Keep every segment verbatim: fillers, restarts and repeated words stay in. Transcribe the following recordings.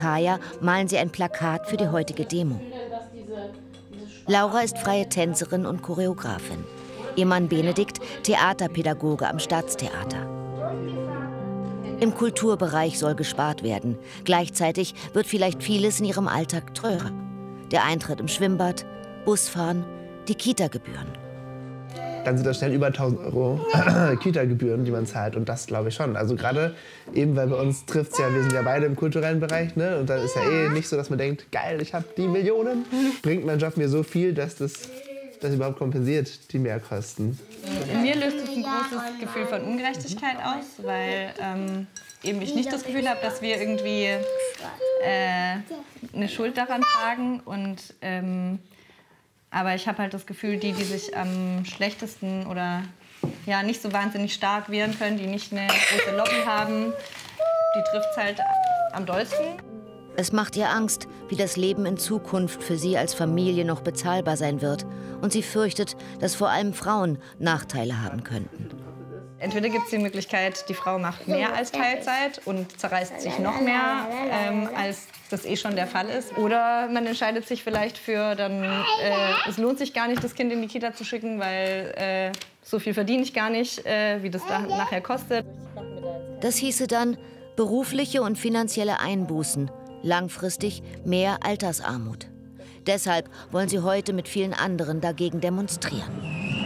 Kaya malen sie ein Plakat für die heutige Demo. Laura ist freie Tänzerin und Choreografin. Ihr Mann Benedikt, Theaterpädagoge am Staatstheater. Im Kulturbereich soll gespart werden. Gleichzeitig wird vielleicht vieles in ihrem Alltag teurer. Der Eintritt im Schwimmbad, Busfahren, die Kita-Gebühren. Dann sind das schnell über tausend Euro Kita-Gebühren, die man zahlt. Und das glaube ich schon. Also gerade eben, weil bei uns trifft es ja, wir sind ja beide im kulturellen Bereich, ne? Und dann ist ja eh nicht so, dass man denkt, geil, ich habe die Millionen. Bringt mein Job mir so viel, dass das, das überhaupt kompensiert, die Mehrkosten. In mir löst es ein großes Gefühl von Ungerechtigkeit aus, weil ähm, eben ich nicht das Gefühl habe, dass wir irgendwie äh, eine Schuld daran tragen. Und, ähm, aber ich habe halt das Gefühl, die, die sich am schlechtesten oder ja, nicht so wahnsinnig stark wehren können, die nicht eine große Lobby haben, die trifft es halt am dollsten. Es macht ihr Angst, wie das Leben in Zukunft für sie als Familie noch bezahlbar sein wird. Und sie fürchtet, dass vor allem Frauen Nachteile haben könnten. Entweder gibt es die Möglichkeit, die Frau macht mehr als Teilzeit und zerreißt sich noch mehr, ähm, als das eh schon der Fall ist. Oder man entscheidet sich vielleicht für, dann, äh, es lohnt sich gar nicht, das Kind in die Kita zu schicken, weil äh, so viel verdiene ich gar nicht, äh, wie das da nachher kostet. Das hieße dann berufliche und finanzielle Einbußen, langfristig mehr Altersarmut. Deshalb wollen sie heute mit vielen anderen dagegen demonstrieren.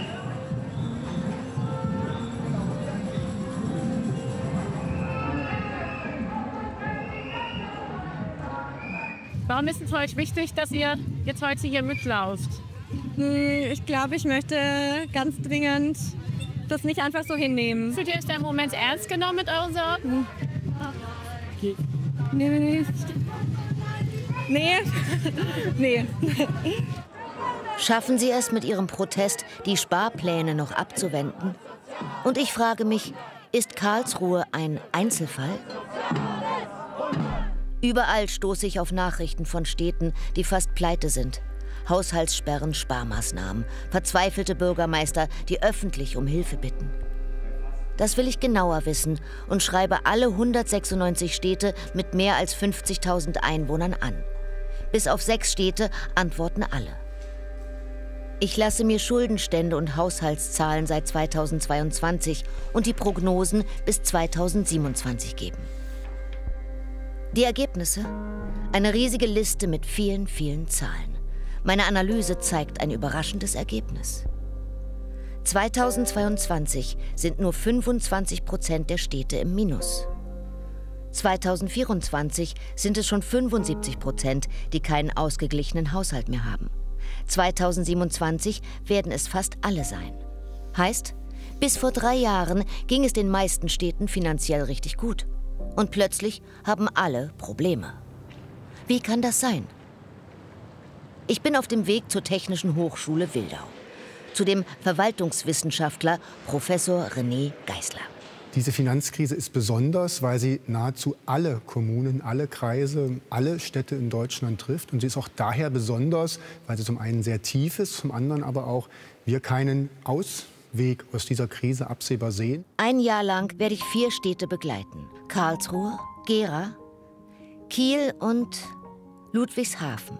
Warum ist es euch wichtig, dass ihr jetzt heute hier mitlauft? Ich glaube, ich möchte ganz dringend das nicht einfach so hinnehmen. Fühlt ihr euch da im Moment ernst genommen mit euren Sorgen? Okay. Nee, nicht. Nee. Nee. Schaffen sie es mit ihrem Protest, die Sparpläne noch abzuwenden? Und ich frage mich, ist Karlsruhe ein Einzelfall? Überall stoße ich auf Nachrichten von Städten, die fast pleite sind. Haushaltssperren, Sparmaßnahmen, verzweifelte Bürgermeister, die öffentlich um Hilfe bitten. Das will ich genauer wissen und schreibe alle hundertsechsundneunzig Städte mit mehr als fünfzigtausend Einwohnern an. Bis auf sechs Städte antworten alle. Ich lasse mir Schuldenstände und Haushaltszahlen seit zweitausendzweiundzwanzig und die Prognosen bis zweitausendsiebenundzwanzig geben. Die Ergebnisse? Eine riesige Liste mit vielen, vielen Zahlen. Meine Analyse zeigt ein überraschendes Ergebnis. zweitausendzweiundzwanzig sind nur fünfundzwanzig Prozent der Städte im Minus. zweitausendvierundzwanzig sind es schon fünfundsiebzig Prozent, die keinen ausgeglichenen Haushalt mehr haben. zweitausendsiebenundzwanzig werden es fast alle sein. Heißt, bis vor drei Jahren ging es den meisten Städten finanziell richtig gut. Und plötzlich haben alle Probleme. Wie kann das sein? Ich bin auf dem Weg zur Technischen Hochschule Wildau, zu dem Verwaltungswissenschaftler Professor René Geisler. Diese Finanzkrise ist besonders, weil sie nahezu alle Kommunen, alle Kreise, alle Städte in Deutschland trifft. Und sie ist auch daher besonders, weil sie zum einen sehr tief ist, zum anderen aber auch wir keinen Ausweg aus dieser Krise absehbar sehen. Ein Jahr lang werde ich vier Städte begleiten. Karlsruhe, Gera, Kiel und Ludwigshafen.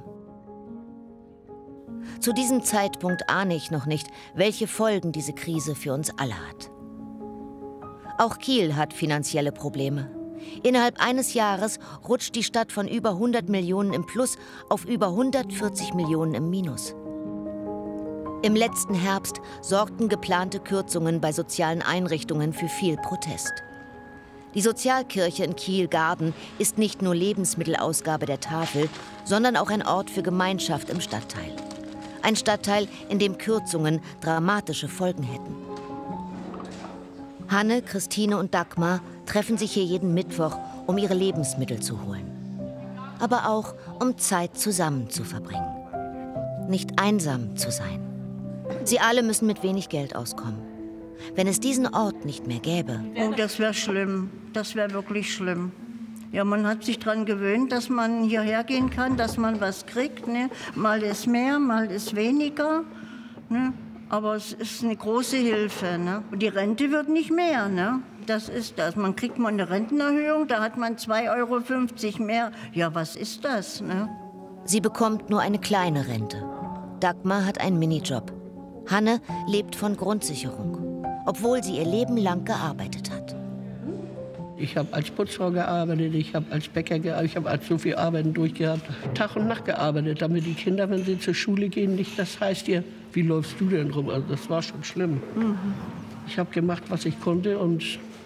Zu diesem Zeitpunkt ahne ich noch nicht, welche Folgen diese Krise für uns alle hat. Auch Kiel hat finanzielle Probleme. Innerhalb eines Jahres rutscht die Stadt von über hundert Millionen im Plus auf über hundertvierzig Millionen im Minus. Im letzten Herbst sorgten geplante Kürzungen bei sozialen Einrichtungen für viel Protest. Die Sozialkirche in Kiel-Garden ist nicht nur Lebensmittelausgabe der Tafel, sondern auch ein Ort für Gemeinschaft im Stadtteil. Ein Stadtteil, in dem Kürzungen dramatische Folgen hätten. Hanne, Christine und Dagmar treffen sich hier jeden Mittwoch, um ihre Lebensmittel zu holen. Aber auch, um Zeit zusammen zu verbringen. Nicht einsam zu sein. Sie alle müssen mit wenig Geld auskommen. Wenn es diesen Ort nicht mehr gäbe. Oh, das wäre schlimm. Das wäre wirklich schlimm. Ja, man hat sich daran gewöhnt, dass man hierher gehen kann, dass man was kriegt. Ne? Mal ist mehr, mal ist weniger. Ne? Aber es ist eine große Hilfe. Ne? Und die Rente wird nicht mehr. Ne? Das ist das. Man kriegt mal eine Rentenerhöhung, da hat man zwei Euro fünfzig mehr. Ja, was ist das, ne? Sie bekommt nur eine kleine Rente. Dagmar hat einen Minijob. Hanne lebt von Grundsicherung, obwohl sie ihr Leben lang gearbeitet hat. Ich habe als Putzfrau gearbeitet, ich habe als Bäcker gearbeitet, ich habe als so viel Arbeiten durchgehabt. Tag und Nacht gearbeitet, damit die Kinder, wenn sie zur Schule gehen, nicht das heißt ihr, wie läufst du denn rum? Also das war schon schlimm. Mhm. Ich habe gemacht, was ich konnte und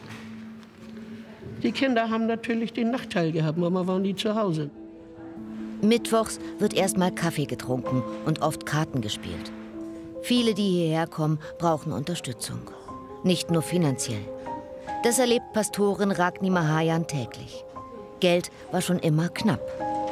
die Kinder haben natürlich den Nachteil gehabt, Mama war nie zu Hause. Mittwochs wird erstmal Kaffee getrunken und oft Karten gespielt. Viele, die hierher kommen, brauchen Unterstützung. Nicht nur finanziell. Das erlebt Pastorin Ragni Mahajan täglich. Geld war schon immer knapp.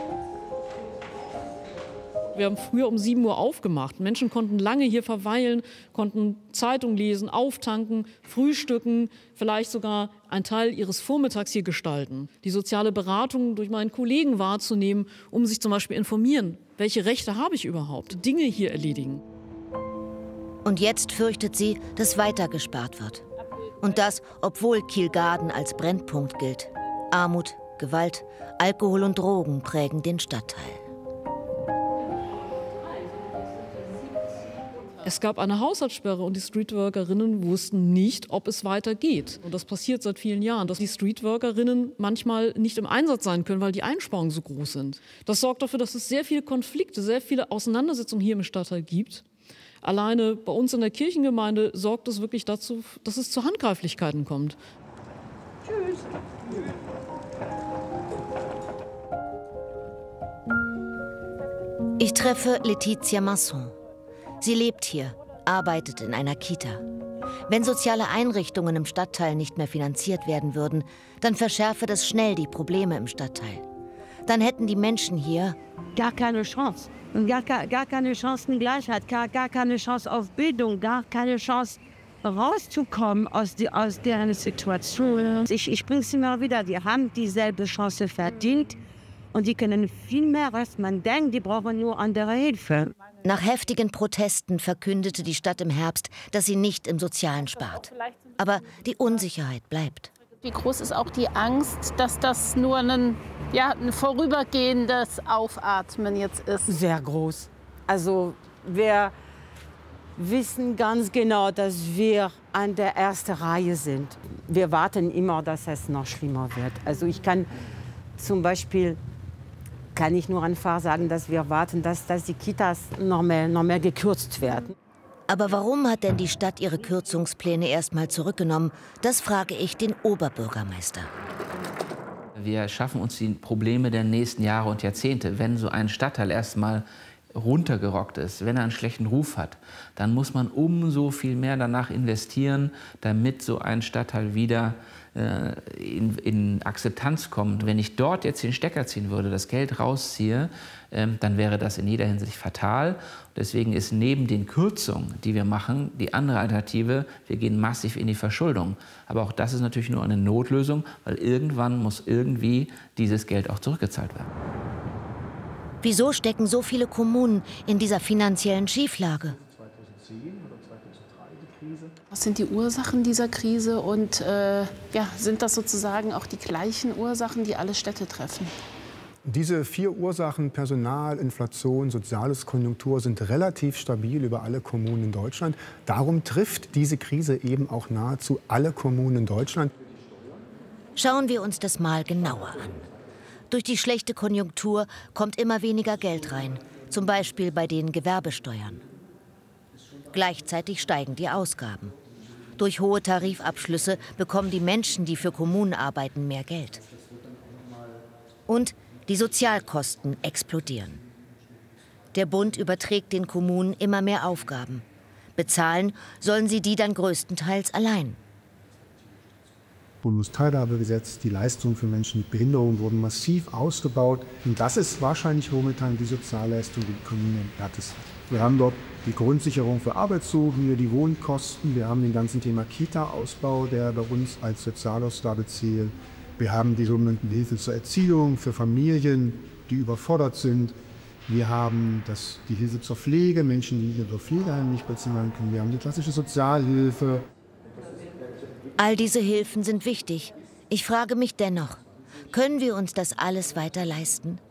Wir haben früher um sieben Uhr aufgemacht. Menschen konnten lange hier verweilen, konnten Zeitung lesen, auftanken, frühstücken, vielleicht sogar einen Teil ihres Vormittags hier gestalten. Die soziale Beratung durch meinen Kollegen wahrzunehmen, um sich zum Beispiel informieren, welche Rechte habe ich überhaupt, Dinge hier erledigen. Und jetzt fürchtet sie, dass weiter gespart wird. Und das, obwohl Kielgarden als Brennpunkt gilt. Armut, Gewalt, Alkohol und Drogen prägen den Stadtteil. Es gab eine Haushaltssperre und die Streetworkerinnen wussten nicht, ob es weitergeht. Und das passiert seit vielen Jahren, dass die Streetworkerinnen manchmal nicht im Einsatz sein können, weil die Einsparungen so groß sind. Das sorgt dafür, dass es sehr viele Konflikte, sehr viele Auseinandersetzungen hier im Stadtteil gibt. Alleine bei uns in der Kirchengemeinde sorgt es wirklich dazu, dass es zu Handgreiflichkeiten kommt. Tschüss. Ich treffe Letizia Masson. Sie lebt hier, arbeitet in einer Kita. Wenn soziale Einrichtungen im Stadtteil nicht mehr finanziert werden würden, dann verschärfe das schnell die Probleme im Stadtteil. Dann hätten die Menschen hier gar keine Chance. Gar, gar keine Chancengleichheit, gar, gar keine Chance auf Bildung, gar keine Chance rauszukommen aus, die, aus deren Situation. Ich, ich bringe es immer wieder, die haben dieselbe Chance verdient und die können viel mehr, als man denkt, die brauchen nur andere Hilfe. Nach heftigen Protesten verkündete die Stadt im Herbst, dass sie nicht im Sozialen spart. Aber die Unsicherheit bleibt. Wie groß ist auch die Angst, dass das nur ein, ja, ein vorübergehendes Aufatmen jetzt ist? Sehr groß. Also wir wissen ganz genau, dass wir an der ersten Reihe sind. Wir warten immer, dass es noch schlimmer wird. Also ich kann zum Beispiel, kann ich nur einfach sagen, dass wir warten, dass, dass die Kitas noch mehr, noch mehr gekürzt werden. Aber warum hat denn die Stadt ihre Kürzungspläne erst mal zurückgenommen? Das frage ich den Oberbürgermeister. Wir schaffen uns die Probleme der nächsten Jahre und Jahrzehnte. Wenn so ein Stadtteil erst mal runtergerockt ist, wenn er einen schlechten Ruf hat, dann muss man umso viel mehr danach investieren, damit so ein Stadtteil wieder äh, in, in Akzeptanz kommt. Wenn ich dort jetzt den Stecker ziehen würde, das Geld rausziehe, äh, dann wäre das in jeder Hinsicht fatal. Deswegen ist neben den Kürzungen, die wir machen, die andere Alternative, wir gehen massiv in die Verschuldung. Aber auch das ist natürlich nur eine Notlösung, weil irgendwann muss irgendwie dieses Geld auch zurückgezahlt werden. Wieso stecken so viele Kommunen in dieser finanziellen Schieflage? Was sind die Ursachen dieser Krise und äh, ja, sind das sozusagen auch die gleichen Ursachen, die alle Städte treffen? Diese vier Ursachen, Personal, Inflation, soziales Konjunktur, sind relativ stabil über alle Kommunen in Deutschland. Darum trifft diese Krise eben auch nahezu alle Kommunen in Deutschland. Schauen wir uns das mal genauer an. Durch die schlechte Konjunktur kommt immer weniger Geld rein, zum Beispiel bei den Gewerbesteuern. Gleichzeitig steigen die Ausgaben. Durch hohe Tarifabschlüsse bekommen die Menschen, die für Kommunen arbeiten, mehr Geld. Und die Sozialkosten explodieren. Der Bund überträgt den Kommunen immer mehr Aufgaben. Bezahlen sollen sie die dann größtenteils allein. Bundesteilhabegesetz, die Leistungen für Menschen mit Behinderung wurden massiv ausgebaut. Und das ist wahrscheinlich momentan die Sozialleistung, die die Kommunen am härtesten. Wir haben dort die Grundsicherung für Arbeitssuchende, die Wohnkosten. Wir haben den ganzen Thema Kita-Ausbau, der bei uns als Sozialausgabe zählt. Wir haben die sogenannten Hilfe zur Erziehung für Familien, die überfordert sind. Wir haben das, die Hilfe zur Pflege, Menschen, die ihre Pflegeheime nicht bezahlen können. Wir haben die klassische Sozialhilfe. All diese Hilfen sind wichtig. Ich frage mich dennoch, können wir uns das alles weiter leisten?